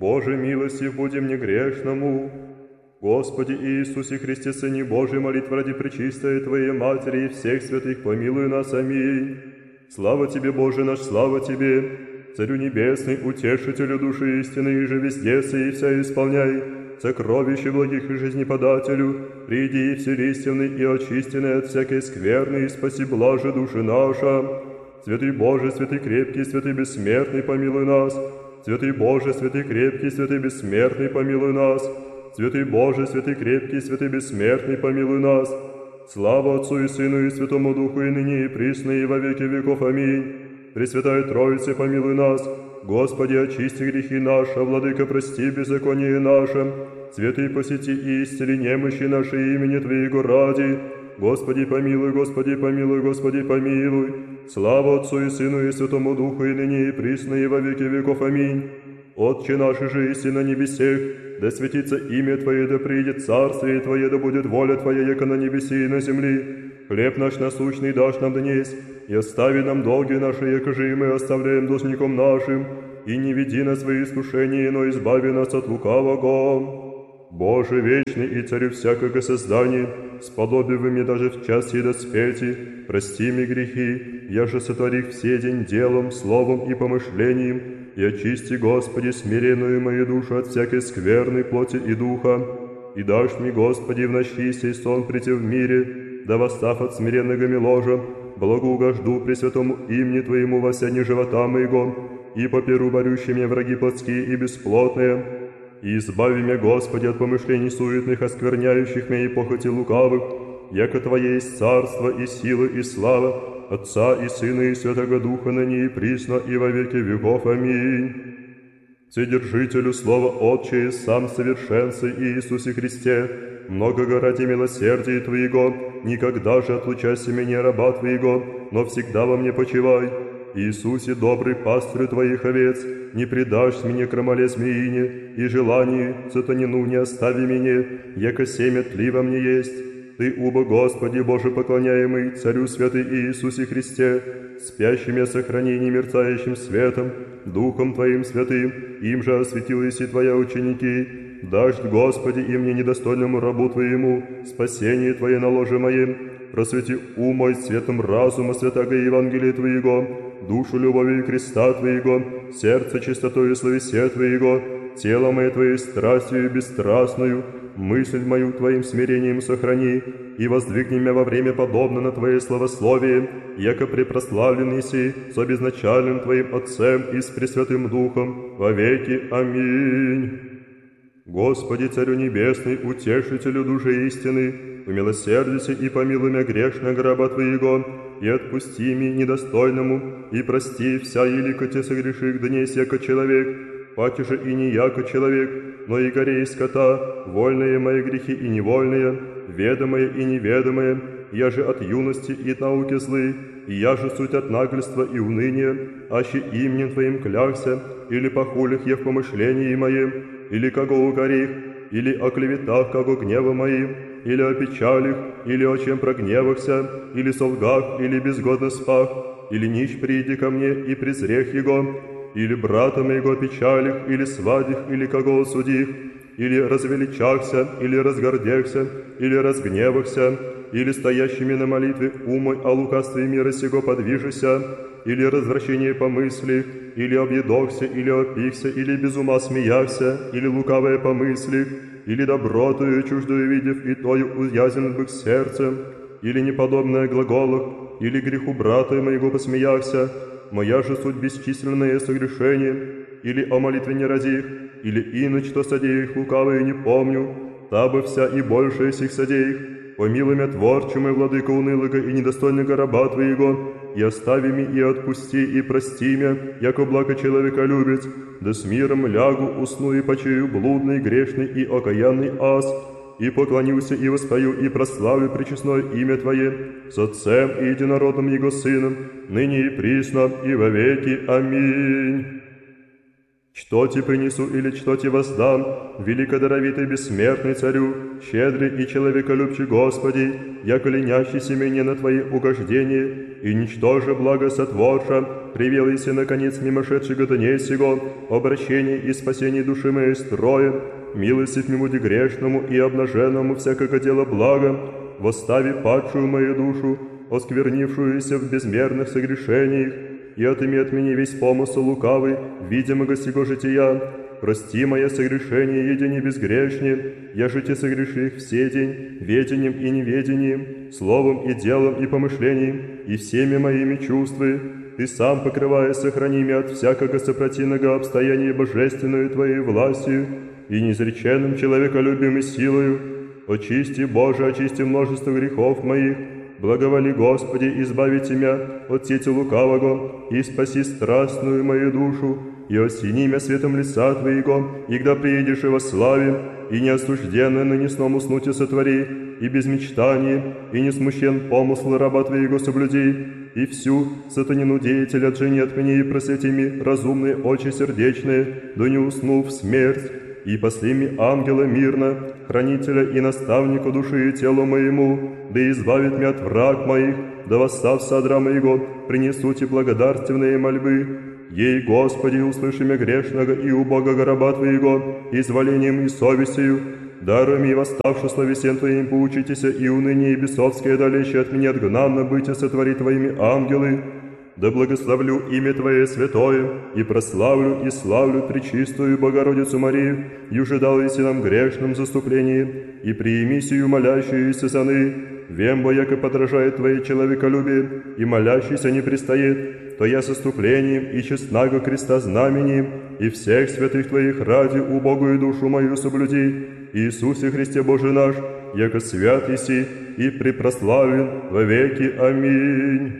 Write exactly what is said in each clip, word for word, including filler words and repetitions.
Боже, милостив будем негрешному. Господи Иисусе Христе, Сыне Божий, молитва ради пречистой Твоей Матери и всех святых, помилуй нас. Аминь. Слава Тебе, Боже наш, слава Тебе, Царю Небесный, Утешителю души истины, и же везде сей вся исполняй, сокровище благих и жизнеподателю, приди и вселистенный и очистенный от всякой скверны, и спаси блаже души наша. Святый Боже, святый крепкий, святый бессмертный, помилуй нас. Святый Боже, святый крепкий, святый бессмертный, помилуй нас. Святый Боже, святый крепкий, святый бессмертный, помилуй нас. Слава Отцу и Сыну и Святому Духу, и ныне и присно, и во веки веков. Аминь. Пресвятая Троице, помилуй нас. Господи, очисти грехи наши, Владыка, прости беззаконие наше. Святый, посети и исцели немощи наши имени Твоего ради. Господи, помилуй, Господи, помилуй, Господи, помилуй. Слава Отцу и Сыну и Святому Духу, и ныне и присно, и во веки веков. Аминь. Отче наш же иси на небесех, да светится имя Твое, да придет царствие Твое, да будет воля Твоя, яко на небеси и на земли. Хлеб наш насущный дашь нам днесь, и остави нам долги наши, яко же и мы оставляем должником нашим, и не веди нас в свои искушения, но избави нас от лукавого. Боже вечный и Царю всякого создания, сподобивай мне даже в час и доспети, прости мне грехи, я же сотворих все день делом, словом и помышлением, и очисти, Господи, смиренную мою душу от всякой скверной плоти и духа, и дашь мне, Господи, в ночи сей сон прийти в мире, да восстав от смиренного ложа, благоугожду Пресвятому имени Твоему во сяне живота моего, и поперу борющие мне враги плотские и бесплотные, и избави меня, Господи, от помышлений суетных, оскверняющих меня и похоти лукавых, яко Твое есть царство и сила и слава, Отца и Сына и Святого Духа, ныне и присно, и во веки веков. Аминь. Вседержителю слова Отче, сам совершенствуй Иисусе Христе, многого ради милосердия Твоего, никогда же отлучайся меня, раба Твоего, но всегда во мне почивай. Иисусе, добрый пастырь Твоих овец, не предашь мне крамоле змеине, и желание сатанину не остави меня, яко семя тли во мне есть. Ты, убо Господи Боже поклоняемый, Царю святый Иисусе Христе, спящим я сохрани немерцающим светом, Духом Твоим святым, им же осветилась и Твоя ученики. Дашь, Господи, и мне недостойному рабу Твоему, спасение Твое на ложе моем, просвети ум мой светом разума святого Евангелия Твоего, душу любовью креста Твоего, сердце чистотою словесе Твоего, тело мое Твоей страстью бесстрастную, мысль мою Твоим смирением сохрани, и воздвигни меня во время подобно на Твое славословие, яко препрославленный си с обезначальным Твоим Отцем и с Пресвятым Духом во веки. Аминь. Господи, Царю Небесный, Утешителю души истины, умилосердися и помилуй меня грешного раба Твоего, и отпусти мне недостойному, и прости вся еликоте согреших днесь, яко человек, паки же и не яко человек, но и горе и скота, вольные мои грехи и невольные, ведомые и неведомые, я же от юности и науки злы, и я же суть от нагльства и уныния, аще именем Твоим клялся, или похулих я в помышлении моем, или кого угорих, или о клеветах, кого гнева моим, или о печалях, или о чем прогневахся, или солгах, или безгодно спах, или нищ приди ко мне и презрех его, или брата моего печалих, или свадих, или кого осудих, или развеличахся, или разгордехся, или разгневахся, или стоящими на молитве умой о лукавстве мира сего подвижися, или развращение помысли, или объедохся, или опихся, или без ума смеяхся, или лукавое помысли, или добротою чуждую видев, и тою уязвлен бык сердцем, или неподобное глаголах, или греху брата моего посмеяхся, моя же суть бесчисленное согрешение, или о молитве не разих, или иначе что содеях лукавое не помню, та бы вся и большая сих содеях, помилуй меня, творче мой, владыка унылого и недостойного раба Твоего, и остави меня, и отпусти, и прости меня, яко благо человека любит, да с миром лягу, усну и почую блудный, грешный и окаянный ас, и поклонился и воспою, и прославлю пречестное имя Твое, с Отцем и Единородным Его Сыном, ныне и присно, и во веки. Аминь. Что Ти принесу или что Ти воздам, великодаровитый бессмертный Царю, щедрый и человеколюбчий Господи, яко ленящийся меня на Твои угождения, и ничтоже благо сотворша, привелися, наконец, мимошедший годане сего, обращение и спасение души моей строя, милостив мимуди грешному и обнаженному всякого дела блага, восстави падшую мою душу, осквернившуюся в безмерных согрешениях, и отыми от меня весь помысл лукавый, видимого сего жития. Прости мое согрешение, едине безгрешне, я же те согреши их все день, ведением и неведением, словом и делом и помышлением, и всеми моими чувствами. Ты сам, покрывая, сохрани меня от всякого сопротивного обстояния божественную Твоей властью и неизреченным человеколюбием и силою. Очисти, Боже, очисти множество грехов моих, благоволи, Господи, избавите меня от сети лукавого и спаси страстную мою душу, и осени меня светом лица Твоего, и когда приедешь и во славе, и неосужденно ныне сном уснуть и сотвори, и без мечтания, и не смущен помысл раба Твоего соблюди, и всю сатанину деятель отжени от меня и просвети ми разумные очи сердечные, да не усну в смерть, и посли ми ангела мирно, хранителя и наставника души и телу моему, да избавит меня от враг моих, да восстав содра моего, принесут и благодарственные мольбы. Ей, Господи, услыши меня грешного и убогого раба Твоего, изволением и совестью, даруй ми восставши словесен Твоим поучитеся, и уныние бесовское далече от меня отгнанно быть сотвори Твоими ангелы. Да благословлю имя Твое святое, и прославлю и славлю Пречистую Богородицу Марию, и ужидалися нам грешным заступлением, и приими сию молящуюся саны, вембо, яко подражает Твое человеколюбие, и молящийся не пристает, то я соступлением и честнаго креста знамением, и всех святых Твоих ради убогую душу мою соблюди, Иисусе Христе Боже наш, яко свят еси и препрославен во веки. Аминь.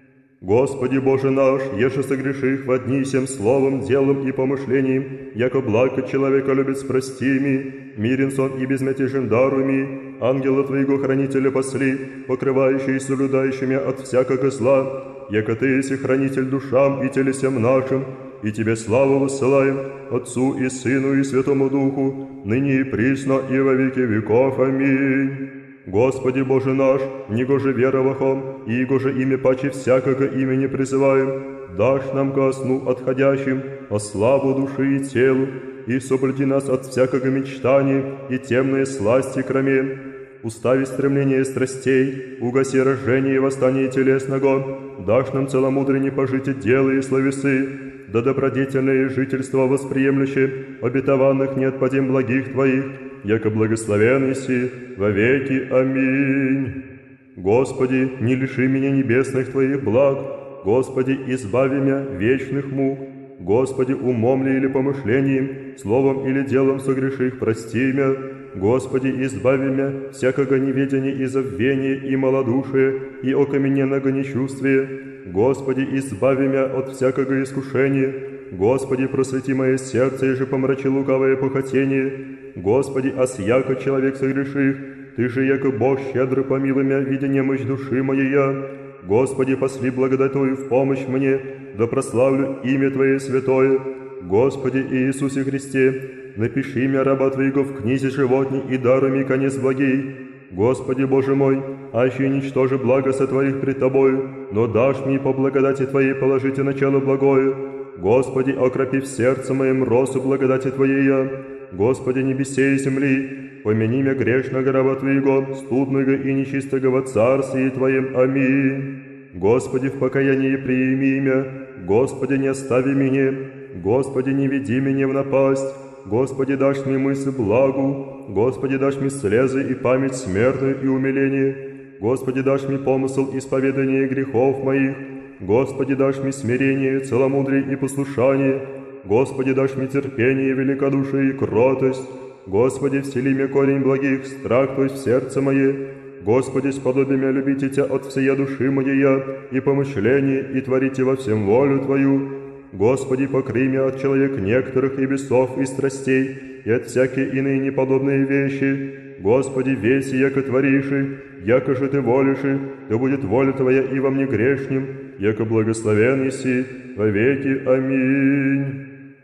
Господи Боже наш, еже согреших в одни всем словом, делом и помышлением, яко благо человека любит прости ми, мирен сон и безмятежен даруй ми, ангела Твоего хранителя посли, покрывающий и соблюдающими от всякого зла, яко Ты еси хранитель душам и телесям нашим, и Тебе славу высылаем, Отцу и Сыну и Святому Духу, ныне и присно и во веки веков. Аминь. Господи Боже наш, негоже веровахом, и гоже имя паче всякого имени призываем, дашь нам ко сну отходящим, о славу души и телу, и соблюди нас от всякого мечтания и темные сласти кроме. Устави стремление страстей, угаси рождение и восстание телесного, дашь нам целомудренне пожитие дела и словесы, да добродетельное жительство восприемлюще, обетованных не отпадем благих Твоих, яко благословен еси во веки. Аминь. Господи, не лиши меня небесных Твоих благ, Господи, избави меня вечных мук, Господи, умом ли или помышлением, словом или делом согреших, прости меня, Господи, избави меня всякого неведения и забвения и малодушия и окамененного нечувствия, Господи, избави меня от всякого искушения, Господи, просвети мое сердце, и же помрачи лукавое похотение, Господи, осяко человек согреших, Ты же, яко Бог, щедро помилуй меня, видя немощь души моей я, Господи, посли благодать Твою в помощь мне, да прославлю имя Твое святое, Господи Иисусе Христе, напиши меня раба Твоего в книзе животней и даруй мне конец благий. Господи Боже мой, аще ничтоже благо сотворих пред Тобою, но дашь мне по благодати Твоей положите начало благое. Господи, окропи в сердце моем росу благодати Твоей я. Господи, небесе и земли, помяни меня грешного раба Твоего, студного и нечистого во Царстве Твоем. Аминь. Господи, в покаянии приими меня, Господи, не остави меня, Господи, не веди меня в напасть, Господи, дашь мне мысль благу, Господи, дашь мне слезы и память смертную и умиление, Господи, дашь мне помысл исповедания грехов моих, Господи, дашь мне смирение, целомудрие и послушание, Господи, дашь мне терпение, великодушие и кротость, Господи, всели мне корень благих, страх Твой в сердце мое, Господи, сподоби меня любите Тебя от всея души моей я, и помышления, и творите во всем волю Твою. Господи, покрый меня от человек некоторых и бесов и страстей, и от всякие иные неподобные вещи. Господи, веси, яко твориши, яко же Ты волиши, да будет воля Твоя и во мне грешним, яко благословен еси во веки. Аминь.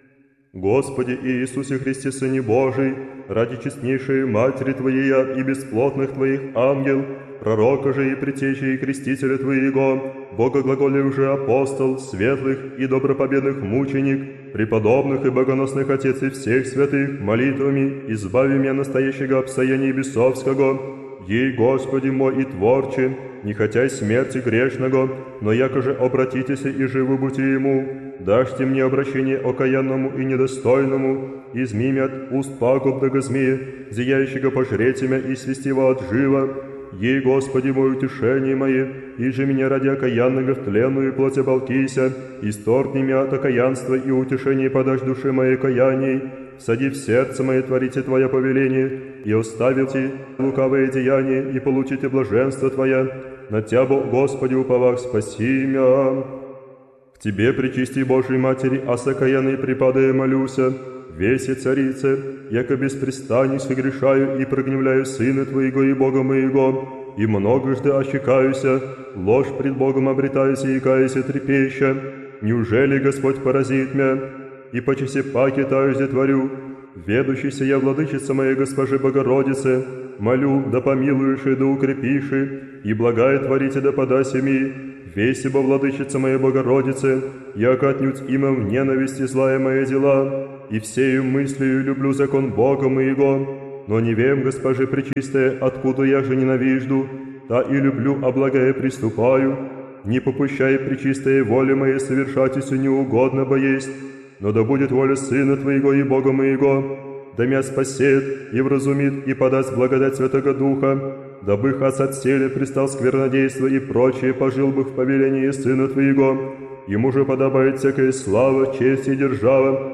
Господи Иисусе Христе, Сыне Божий, ради честнейшей Матери Твоей и бесплотных Твоих ангел, пророка же и притечи и крестителя Твоего, Бога глаголе уже апостол, светлых и добропобедных мученик, преподобных и богоносных отец и всех святых, молитвами избави меня настоящего обстояния бесовского. Ей, Господи мой и Творче, не хотя смерти грешного, но якоже обратитесь и живы будьте Ему, дашьте мне обращение окаянному и недостойному, изми меня от уст пагубного змея, зияющего пожреть меня и свести его от жива. Ей, Господи мой, утешение мое, и же меня ради окаянного в тленную плоть оболкися, исторгни меня от окаянства и утешение подашь душе моей каяний, всади в сердце мое творите Твое повеление, и оставите лукавое деяние, и получите блаженство Твое. На Тя, Господи, уповах, спаси меня. К Тебе, пречисти Божией Матери, а сокаянный припадая молюся, весе царице, яко беспрестанно согрешаю и прогневляю Сына Твоего и Бога моего, и многожды ощекаюся, ложь пред Богом обретаюся и каюся трепеща. Неужели Господь поразит меня? И по часе паки таюсь творю, ведущийся я, владычица моей Госпожи Богородице, молю, да помилуешь и да укрепишь, и благая творите да подаси ми, весь ибо, владычица моей Богородице, яко отнюдь има в ненависти злая мои дела, и всею мыслью люблю закон Бога моего, но не вем, Госпожи Пречистая, откуда я же ненавижду, та и люблю, а благая приступаю, не попущай пречистая воля моей совершать, если неугодно бо есть, но да будет воля Сына Твоего и Бога моего, да меня спасет и вразумит и подаст благодать Святого Духа, дабы хас от селе пристал сквернодейство и прочее, пожил бы в повелении Сына Твоего. Ему же подобает всякая слава, честь и держава,